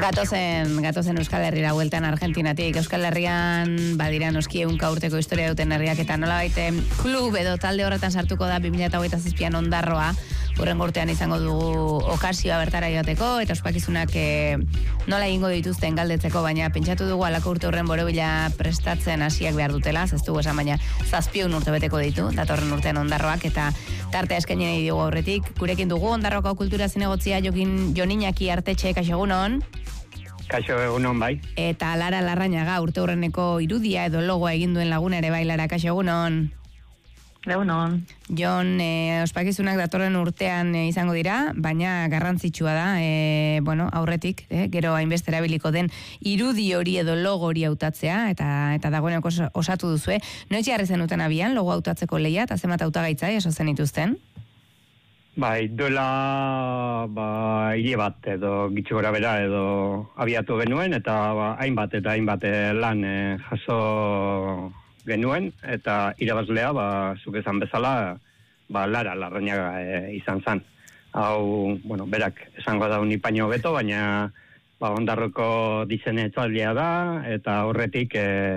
Gatozen Euskal Herrira bueltan Argentinatik. Euskal Herrian badira noski 100 urteko historia duten herriak eta nolabait klub edo talde horretan sartuko da 2027an Ondarroa. Hurrengo urtean izango dugu okasioa bertara joateko eta ospakizunak nola egingo dituzten galdetzeko, baina pentsatu dugu alako urte horren borobila prestatzen hasiak behar dutela, ez dugu esan, baina 7 urte beteko ditu, datorren urtean Ondarroak eta tartea eskaini nahi dugu aurretik. Gurekin dugu Ondarroako kultura zinegotzia Jon Iñaki Artetxe, kaixo egunon. Kaixo egunon, bai. Eta Lara Larrañaga, urte horreneko irudia edo logoa egin duen laguna ere bai, Lara, kaixo egunon. Egunon. Jon, ospakizunak datorren urtean izango dira, baina garrantzitsua da, aurretik, gero hainbeste erabiliko den irudi hori edo logo hori hautatzea, eta dagoeneko osatu duzue. Noiz jarri zenuten abian, logo hautatzeko lehia, eta zenbat hautagaitza jaso zenituzten? Bai, duela hile bat edo gitxi gora bera edo abiatu genuen, eta hainbat lan jaso genuen, eta irabazlea, zuk esan bezala, Lara Larrañaga izan zen. Hau, berak esango da unipaino beto, baina Ondarroko diseinatzailea da, eta horretik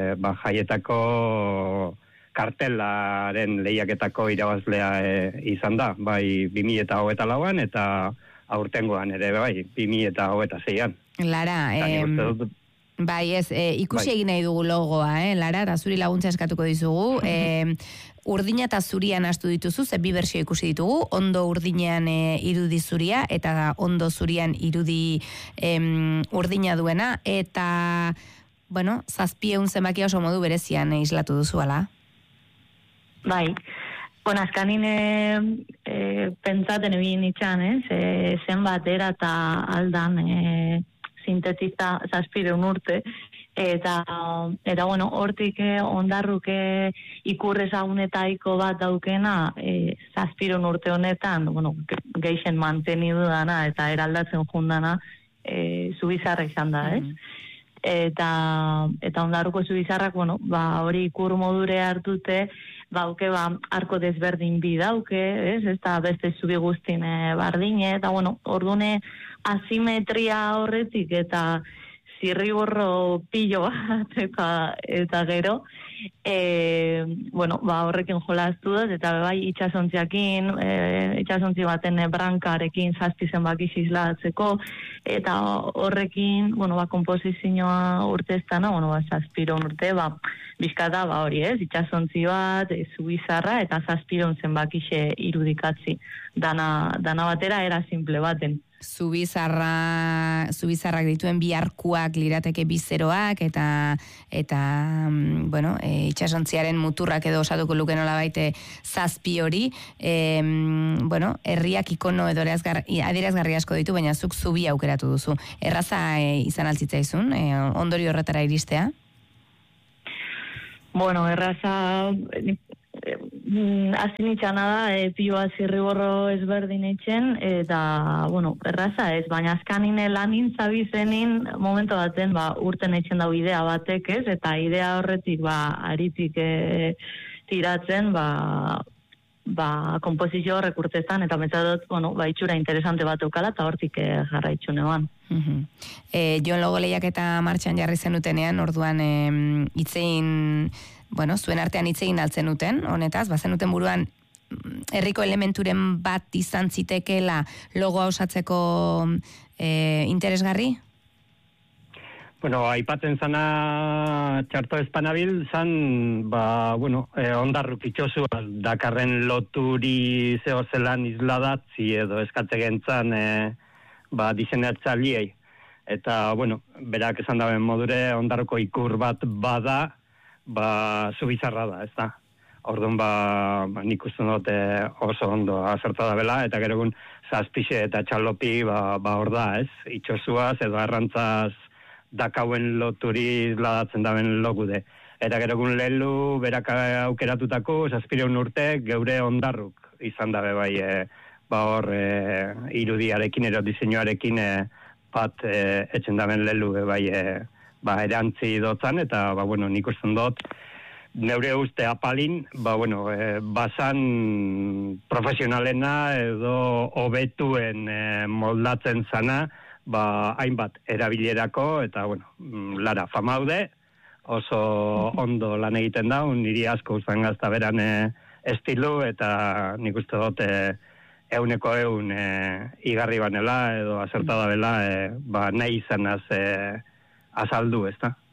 jaietako kartelaren lehiaketako irabazlea izan da, bai 2024an eta aurtengoan ere, bai 2026an. Lara, bai ez, ikusi egin nahi dugu logoa, Lara, eta zuri laguntza eskatuko dizugu. Urdina eta zurian hastu dituzu, ze bi bersio ikusi ditugu, ondo urdinean irudi zuria, eta ondo zurian irudi urdina duena, eta, 700 zenbakia oso modu berezian islatu duzu, ala? Bai, azkanin pentsaten egin itxan, zenbat era eta aldan sintetiza 700 urte, eta hortik Ondarruk ikurrezagunetaiko bat daukena 700 urte honetan, geixen mantenidu dana eta eraldatzen jundana Zubizarra izan da, ez? Eta Ondarruko Zubizarrak, hori ikur modure hartute, bauke arko desberdin bi dauke, ez? Eta beste zubi guztin bardine, eta ordune asimetria horretik eta zirriborro pillo bat eta gero horrekin jolaztu dut, eta bai itxasontzi baten brankarekin 7 zenbaki islatzeko, eta horrekin komposizioa urteztana 700 urte bizkata hori, ez? Itxasontzi bat, Zubizarra eta 700 zenbakixe irudikatzi dana batera era simple baten. Zubizarrak dituen bi arkuak lirateke bizeroak eta itxasontziaren muturrak edo osatuko luke nolabait 7 hori, herriak ikono edo adierazgarri asko ditu, baina zuk zubi aukeratu duzu. Erraza izan altzitzaizun, ondori horretara iristea? Erraza azin itxana da, pioa zirriborro ezberdin etxen, eta, erraza ez, baina azkanine lanin zabizenin momentu baten, urten etxen dau idea batek ez, eta idea horretik, aritik tiratzen, kompozizio horrek urteztan, eta metzatot, itxura interesante bat eukala, eta hortik jarraitzu neban. Jon logo lehiaketa martxan jarri zenutenean, orduan itzein, zuen artean itzein altzen uten, honetaz, bazenuten buruan herriko elementuren bat izan zitekeela logoa osatzeko interesgarri? Aipatzen zana txarto espanabil zan, Ondarruk itxosu dakarren loturi zehozelan izladatzi edo eskatze gentzan diseinatzaileei. Eta, berak esan daben modure Ondarruko ikur bat bada, Zubizarra da, ez da? Orduan, nik uste dut oso ondo azerta da bela, eta gero egun 7 eta txalopi, hor da, ez? Itxosuaz edo arrantzaz dakauen loturi ladatzen daben logude. Eta gero egun lehelu berak aukeratutako 700 urte geure Ondarruk izan dabe bai, hor irudiarekin, ero diseinuarekin bat etxen daben lehelu bai, erantzi dotzan, eta, nik uste dut, neure uste apalin, basan profesionalena edo hobetuen moldatzen zana, hainbat erabilerako, eta, bueno, Lara famaude, oso ondo lan egiten da, niri asko uzan gazta beran estilu, eta nik uste dut euneko igarri banela, edo asertada bela, nahi izanaz azaldu, ez da?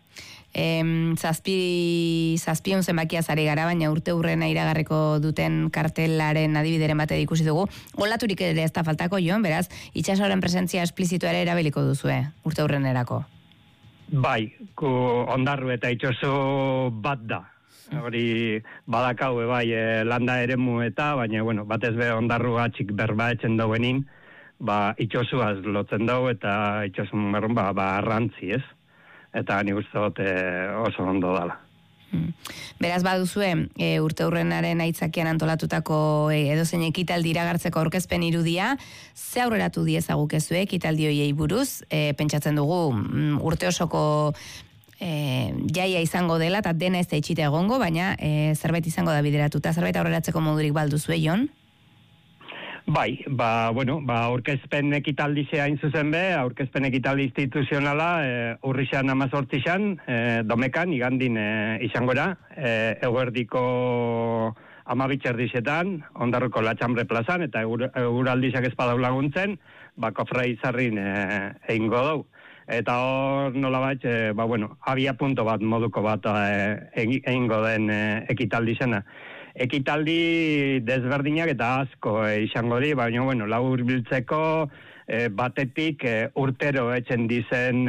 Zazpion zenbakia zari gara, baina urte hurrena iragarriko duten kartelaren adibideren bate ikusi dugu. Olaturik ere ez da faltako, Jon, beraz, itxasoren presentzia esplizitua ere erabiliko duzue, urte hurrenerako. Bai, ondarru eta itxoso bat da. Hori badakau bai landa eremu eta, baina, bueno, batez be ondarru atxik berba etxen dauenin, itxosuaz lotzen dau eta itxosun berron arrantzi, ez? Eta nik uste dut oso ondo dala. Beraz baduzue, urte hurrenaren aitzakian antolatutako edozein ekitaldi iragartzeko aurkezpen irudia, ze aurreratu diezagukezue ekitaldi hoiei buruz, pentsatzen dugu urte osoko jaia izango dela, eta dena ez da itxite egongo, baina zerbait izango da bideratuta, zerbait aurreratzeko modurik balduzue, Jon? Bai, aurkezpen ekitaldi zehain zuzen be, aurkezpen ekitaldi instituzionala urrixan 18 domekan, igandin izangora, eguerdiko 12 erdizetan, Ondarruko Latxambre plazan, eta eguraldizak espadau laguntzen, kofra izarrin egingo dau. Eta hor nolabait, abia punto bat moduko bat egingo den ekitaldi zena. Ekitaldi desberdinak eta asko izango di, baina, labur biltzeko batetik urtero etxen dizen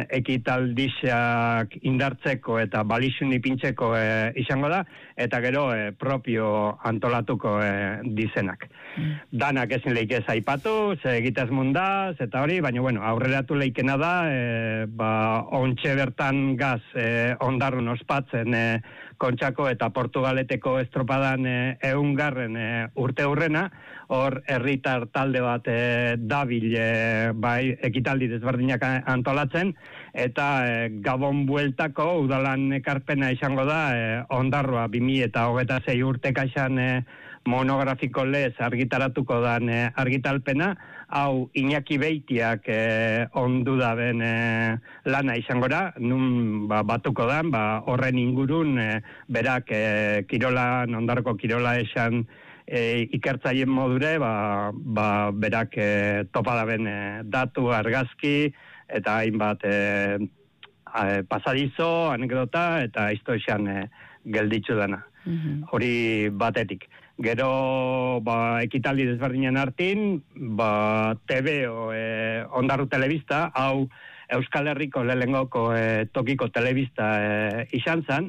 ekitaldixak indartzeko eta balixun ipintzeko izango da, eta gero propio antolatuko dizenak. Danak ezin leik ez aipatu, ze egitaz mundaz, eta hori, baina, aurreratu leikena da, ontxe bertan gaz ondarrun ospatzen Kontxako eta Portugaleteko estropadan eungarren urte hurrena, hor herritar talde bat dabil ekitaldi desberdinak antolatzen, eta Gabon bueltako udalan ekarpena izango da Ondarroa 2026 urtekaxan monografiko lez argitaratuko dan argitalpena, hau Iñaki Beitiak ondu da ben lana izangora, nun batuko dan, horren ingurun berak kirolan, Ondarroko kirola esan ikertzaien modure, berak topa da ben datu, argazki, eta hainbat pasadizo, anekdota, eta historian gelditzu dana. Hori batetik. Gero ekitaldi desberdinen artin, TVO, Ondarru Telebista, hau Euskal Herriko lehengoko tokiko telebista izan zan,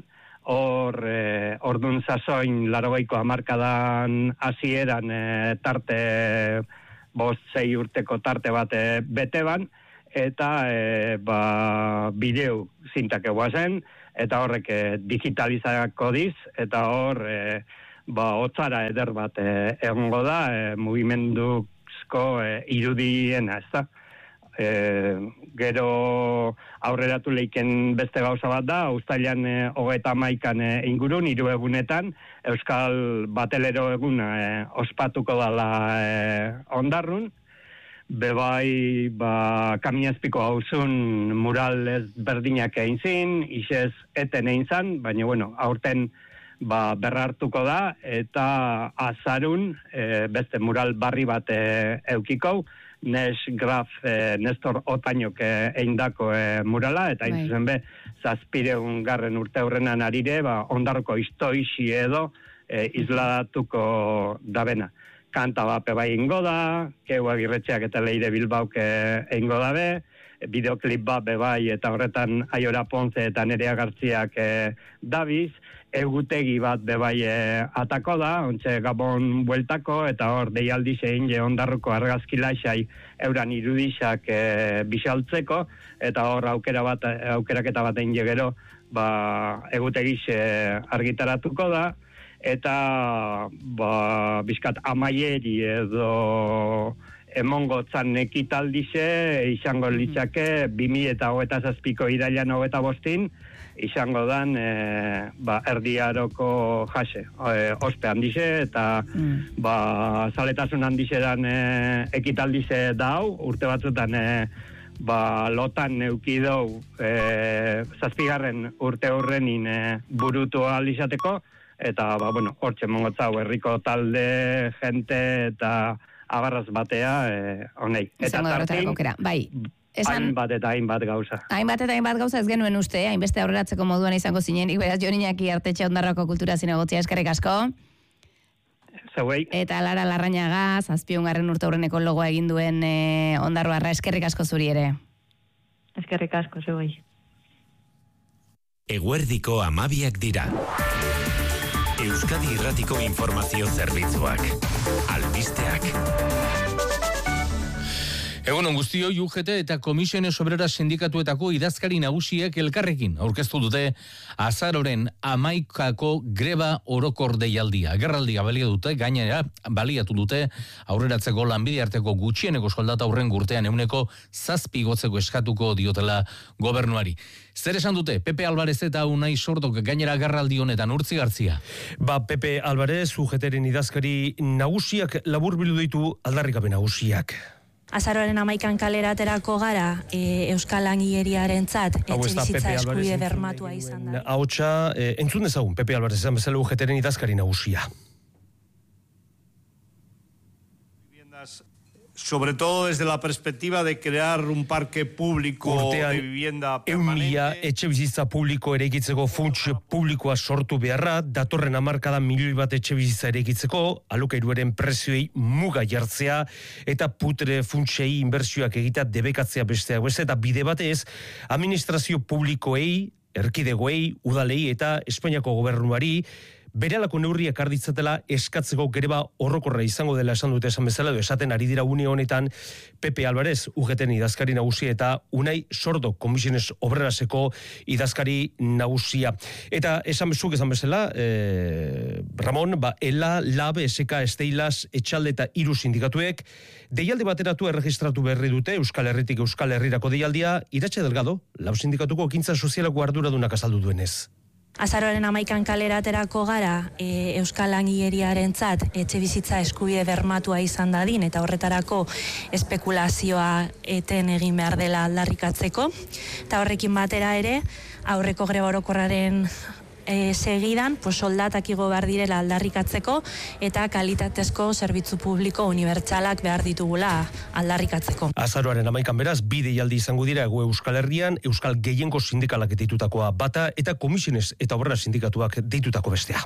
ordun sasoin 80ko hamarkadan hasieran tarte 5-6 urteko tarte bat bete ban, eta bideo zintak eguazen, eta horrek digitalizako diz, eta hor hotzara eder bat egongo da, mugimenduzko irudiena, ez da. Gero aurreratu leiken beste gauza bat da, uztailan 31 ingurun, 3 egunetan, Euskal Batelero eguna ospatuko dala Ondarrun, bebai Kamiazpiko hauzun mural ez berdinak egin zin, isez eten egin zan, baina aurten berrartuko da, eta azarun beste mural barri bat eukiko, Nestor Otainok eindako murala, eta hain zuzen be, 700. urte hurrenan arire, Ondarroko istoixi edo isladatuko dabena. Kanta bat bai ingo da, Keu Agirretxeak eta Leire Bilbauk ingo dabe, bideoklip bat bai, eta horretan Aiora Ponce eta Nerea Gartziak dabiz, egutegi bat bai atako da, ontxe Gabon bueltako, eta hor deialdi zein Ondarruko argazkilaxai euran irudixak bisaltzeko, eta hor aukeraketa bat egin gero egutegiz argitaratuko da, eta bizkat amaieri edo emongotzan ekitaldixe izango litzake 2027ko irailean 25 izango dan erdiaroko jase, ospe handixe eta zaletasun handixe dan ekitaldixe dau, urte batzutan lotan neukidou 7. urte horrenin burutu alizateko, eta hortxe mongotza herriko talde, jente eta agarraz batea honei. Eta tartin, hainbat eta hainbat gauza. Hainbat eta hainbat gauza ez genuen uste, hainbeste aurreratzeko moduan izango zinenik, beraz Jon Iñaki Artetxe Ondarroako kultura zinegotzia, eskerrik asko. Zeuei. Eta Lara Larrañaga, 7. urte aurreneko logoa egin duen Ondarroarra, eskerrik asko zuri ere. Eskerrik asko, zeuei. Eguerdiko 12 dira. Euskadi Irratiko informazio zerbitzuak. Albisteak. Egunon guztioi, UGT eta Komisiones Obreras Sindikatuetako idazkari nagusiek elkarrekin aurkeztu dute azaroren 11ko greba orokor deialdia. Agerraldia baliatu dute aurreratzeko lanbide arteko gutxieneko soldata aurrengo urtean 7% igotzeko eskatuko diotela gobernuari. Zer esan dute, Pepe Alvarez eta Unai Sordok gainera agerraldi honetan, Urtzi Gartzia? Pepe Alvarez, UGTren idazkari nagusiak laburbildu ditu aldarrikapen nagusiak. Azaroaren 11an kalera aterako gara Euskal Langileriarentzat etxebizitza eskubide bermatua izan da. Ahotsa, entzun dezagun, Pepe Alvarez esan bezala UGTren idazkari nagusia. Sobre todo desde la perspectiva de crear un parque público de vivienda permanente. 1.000 etxebizitza publiko eraikitzeko funts publikoa sortu beharra, datorren hamarkadan 1 milioi bat etxebizitza eraikitzeko, alokairuaren prezioei muga jartzea, eta putre funtsei inbertsioak egitea debekatzea besteak beste, eta bide batez, administrazio publikoei, erkidegoei, udalei eta Espainiako gobernuari, berehalako neurriak arditzatela eskatzeko greba orokorra izango dela esan dute esan bezala, edo esaten ari dira une honetan Pepe Alvarez, UGTen idazkari nagusia, eta Unai Sordok, Komisiones Obreraseko idazkari nagusia. Eta esan bezala, Ramon, ELA, LAB, SK, Esteilas, Etxalde eta 3 sindikatuek, deialdi bateratu erregistratu berri dute Euskal Herritik Euskal Herrirako deialdia, Iratxe Delgado, 4 sindikatuko ekintza sozialako arduradunak azaldu duenez. Azaroaren 11an kalera aterako gara Euskal Langileriarentzat etxebizitza eskubide bermatua izan dadin, eta horretarako espekulazioa eten egin behar dela aldarrikatzeko. Eta horrekin batera ere, aurreko greba orokorraren segidan, soldatak igo behar direla aldarrikatzeko, eta kalitatezko zerbitzu publiko unibertsalak behar ditugula aldarrikatzeko. Azaroaren 11an beraz, 2 deialdi izango dira Hego Euskal Herrian, Euskal Gehiengo Sindikalak deitutakoa bata, eta Komisiones eta Obrera Sindikatuak deitutako bestea.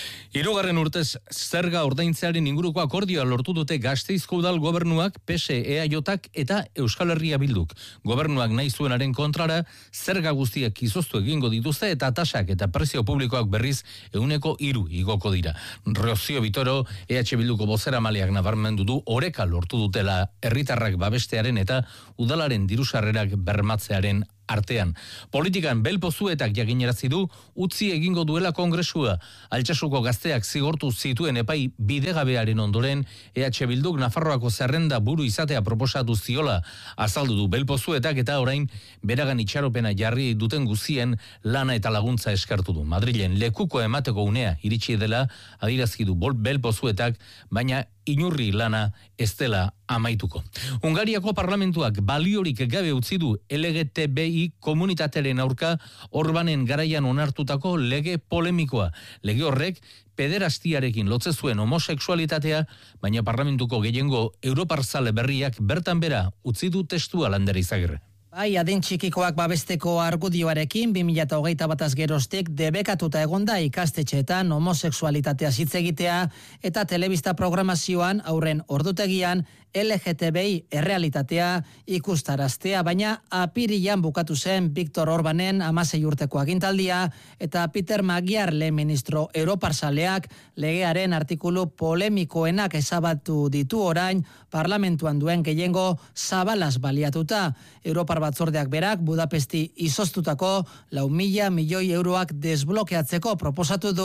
3. urtez zerga ordaintzearen inguruko akordioa lortu dute Gasteizko udal gobernuak, PSE, EAJak eta Euskal Herria Bilduk. Gobernuak nahi zuenaren kontrara, zerga guztiak izoztu egingo dituzte eta tasak eta prezio publikoak berriz 3% igoko dira. Rocío Vitoro, EH Bilduko bozeramaileak nabarmendu du oreka lortu dutela herritarrak babestearen eta udalaren dirusarrerak bermatzearen artean. Politikan belpozuetak jakinarazi du utzi egingo duela kongresua. Altsasuko gazteak zigortu zituen epai bidegabearen ondoren EH Bilduk Nafarroako zerrenda buru izatea proposatu ziola azaldu du belpozuetak, eta orain beragan itxaropena jarri duten guzien lana eta laguntza eskartu du. Madrilen lekuko emateko unea iritsi dela adierazi du belpozuetak, baina inurri lana ez dela amaituko. Hungariako parlamentuak baliorik gabe utzi du LGTBI komunitateren aurka Orbanen garaian onartutako lege polemikoa. Lege horrek pederastiarekin lotze zuen homosexualitatea, baina parlamentuko gehiengo europarzale berriak bertan bera utzi du testua Lander Izagirre. Bai, adin txikikoak babesteko argudioarekin 2021 geroztik debekatuta egonda ikastetxeetan homosexualitatea hitz egitea eta telebista programazioan aurren ordutegian LGTBI errealitatea ikustaraztea, baina apirilan bukatu zen Viktor Orbanen 16 urteko agintaldia eta Peter Magyar lehen ministro europarzaleak legearen artikulu polemikoenak ezabatu ditu orain parlamentuan duen gehiengo zabalaz baliatuta. Europar batzordeak berak Budapesti izoztutako 4.000 milioi euroak desblokeatzeko proposatu du,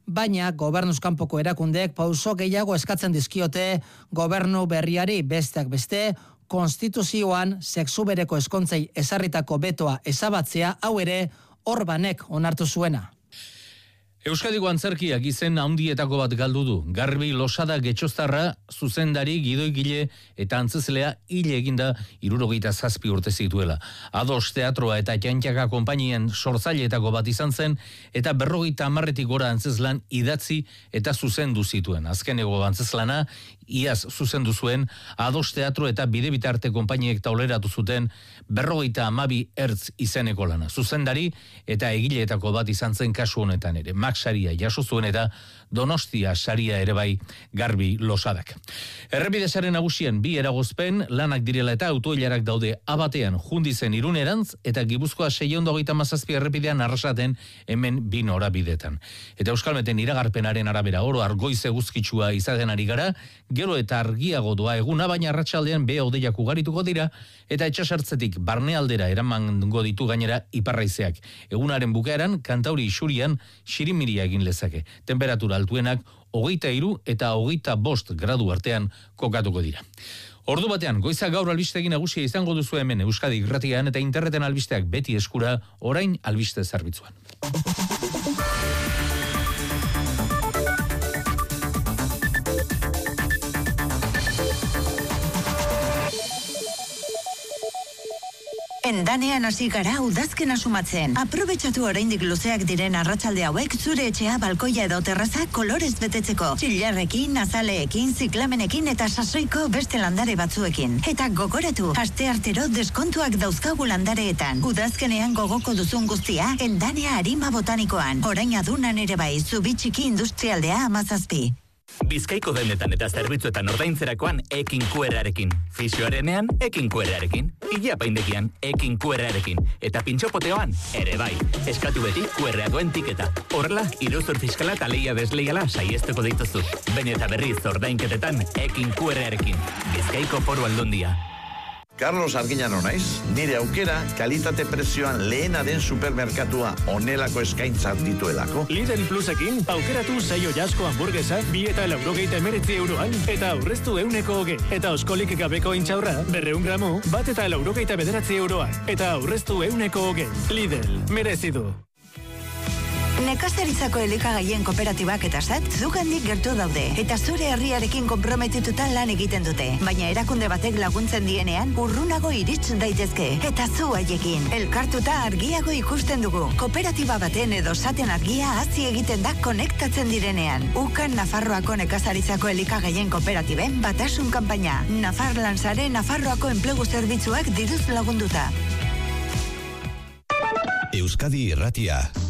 baina gobernuzkanpoko erakundeek pauso gehiago eskatzen dizkiote gobernu berriari besteak beste, konstituzioan sexu bereko ezkontzei ezarritako betoa ezabatzea hau ere Orbanek onartu zuena. Euskadiko antzerkiak izen handietako bat galdu du. Garbi Losada Getxoztarra zuzendari gidoigile eta antzezlea hile eginda 67 urte zituela. Ados Teatroa eta Jantxaka konpainien sortzaileetako bat izan zen eta 50 gora antzezlan idatzi eta zuzendu zituen. Azkeneko antzezlana iaz zuzendu zuen Ados Teatro eta Bidebitarte konpainiek tauleratu zuten 52 ertz izeneko lana. Zuzendari eta egileetako bat izan zen kasu honetan ere. Saria jaso zuen eta Donostia saria ere bai Garbi Losadak. Errepidesaren nagusien 2 eragozpen lanak direla eta autoilarak daude abatean Jundizen Irunerantz eta Gipuzkoa 657 errepidean Arrasaten hemen 2 norabidetan. Eta Euskalmeten iragarpenaren arabera oro argoiz eguzkitsua izaten ari gara, gero eta argiago doa eguna, baina arratsaldean behe-hodeiak ugarituko dira eta etxasartzetik barnealdera eramango ditu gainera iparraizeak. Egunaren bukaeran Kantauri isurian xirimiria egin lezake. Temperatura altuenak 23 eta 25 gradu artean kokatuko dira. Ordu batean, goiza gaur albistegin nagusia izango duzu hemen Euskadi Irratian eta interneten albisteak beti eskura orain albiste zerbitzuan. Endanean hasi gara udazkena sumatzen. Aprobetxatu oraindik luzeak diren arratsalde hauek zure etxea, balkoia edo terraza kolorez betetzeko. Txilarrekin, azaleekin, ziklamenekin eta sasoiko beste landare batzuekin. Eta gogoratu, asteartero deskontuak dauzkagu landareetan. Udazkenean gogoko duzun guztia, Endanea Arima Botanikoan. Orain adunan ere bai, Zubitxiki Industrialdea 17. Bizkaiko dendetan eta zerbitzuetan ordaintzerakoan ekin QR-arekin. Fisioarenean ekin QR-arekin. Ilapaindegian ekin QR-arekin. Eta pintxopoteoan ere bai. Eskatu beti QR-a duen tiketa. Horrela, iruzur fiskala eta lehia desleiala saiestuko dituzu. Baina eta berriz ordainketetan ekin QR-arekin. Bizkaiko Foru Aldundia. Carlos Arguiñano naiz, nire aukera kalitate prezioan lehena den supermerkatua onelako eskaintzat dituelako. Lidl Plusekin aukeratu 6 jasko hamburguesak 2,89 euroan eta aurreztu 120. Eta oskolik gabeko intxaurra 200 gramo 1,99 euroan eta aurreztu 120. Lidl, merezidu. Nekazaritzako elikagaien kooperatibak eta SAT zugandik gertu daude eta zure herriarekin konprometituta lan egiten dute. Baina erakunde batek laguntzen dienean urrunago irits daitezke eta zu haiekin. Elkartuta argiago ikusten dugu. Kooperatiba baten edo SATen argia hazi egiten da konektatzen direnean. UKAN Nafarroako nekazaritzako elikagaien kooperatiben batasun kanpaina. Nafarlanzare Nafarroako enplegu zerbitzuak diruz lagunduta. Euskadi Irratia.